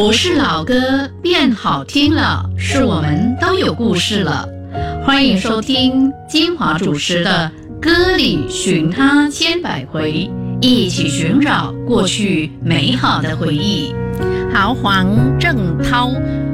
不是老歌变好听了，是我们都有故事了。欢迎收听金华主持的《歌里寻他千百回》，一起寻找过去美好的回忆。好，黄正涛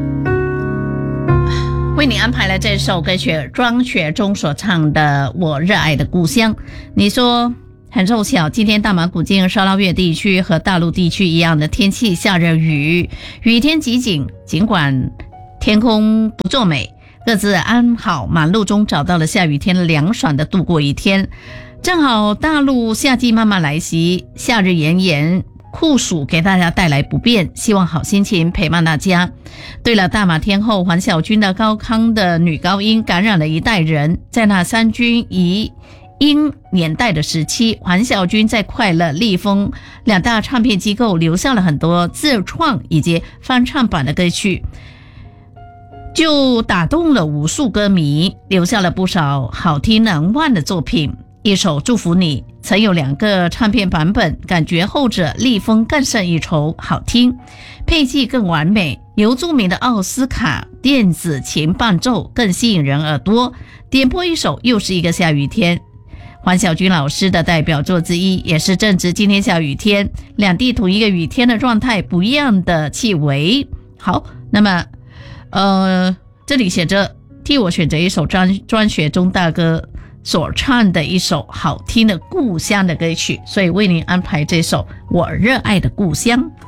为你安排了这首歌曲，庄学忠所唱的《我热爱的故乡》。你说很凑巧，今天大马古晋、沙捞越地区和大陆地区一样的天气，下着雨，雨天集锦。尽管天空不作美，各自安好，马路中找到了下雨天凉爽的度过一天。正好大陆夏季慢慢来袭，夏日炎炎，酷暑给大家带来不便，希望好心情陪伴大家。对了，大马天后黄小军的高康的女高音感染了一代人，在那三军一英年代的时期，黄小军在快乐、立丰两大唱片机构留下了很多自创以及翻唱版的歌曲，就打动了无数歌迷，留下了不少好听难忘的作品。一首《祝福你》曾有2个唱片版本，感觉后者立丰更胜一筹，好听，配器更完美，由著名的奥斯卡电子琴伴奏更吸引人耳朵。点播一首又是一个下雨天，黄小军老师的代表作之一，也是正值今天下雨天，两地同一个雨天的状态，不一样的气味。好，那么这里写着替我选择一首庄学忠大哥所唱的一首好听的故乡的歌曲，所以为您安排这首《我热爱的故乡》。